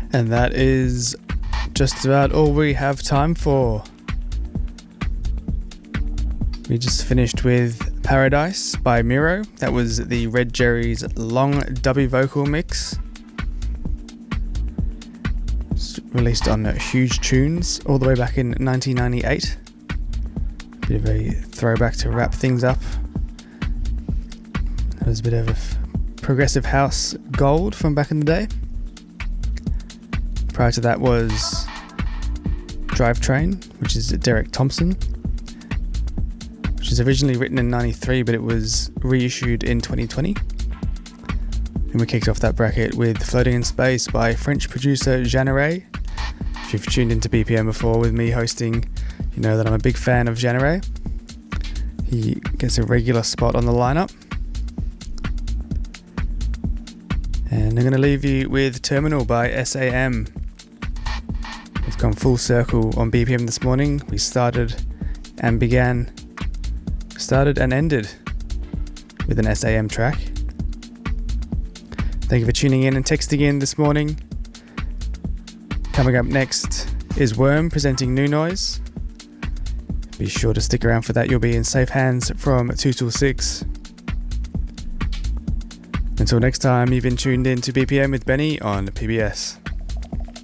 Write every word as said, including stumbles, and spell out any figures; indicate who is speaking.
Speaker 1: And that is just about all we have time for. We just finished with Paradise by Miro. That was the Red Jerry's long dubby vocal mix. It's released on Huge Tunes all the way back in nineteen ninety-eight. Bit of a throwback to wrap things up. That was a bit of a progressive house gold from back in the day. Prior to that was Drivetrain, which is Derek Thompson, which was originally written in ninety-three, but it was reissued in twenty twenty. And we kicked off that bracket with Floating in Space by French producer Jeanneret. If you've tuned into B P M before with me hosting, you know that I'm a big fan of Jeanneret. He gets a regular spot on the lineup. And I'm going to leave you with Terminal by S A M. We've gone full circle on B P M this morning. We started and began, started and ended with an S A M track. Thank you for tuning in and texting in this morning. Coming up next is Worm presenting New Noise. Be sure to stick around for that. You'll be in safe hands from two till six. Until next time, you've been tuned in to B P M with Benny on P B S.